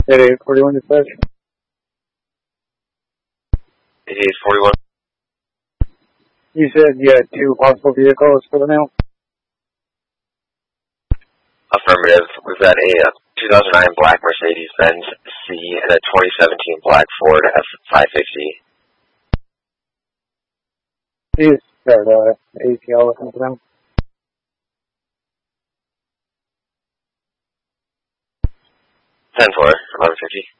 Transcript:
At 841 dispatch. 8841. You said you had two possible vehicles for the mail? Affirmative. We've got a 2009 black Mercedes-Benz C and a 2017 black Ford F550. Please start ATL looking for them. 10-4, 1150.